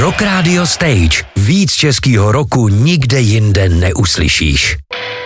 Rock Radio Stage. Víc českýho roku nikde jinde neuslyšíš.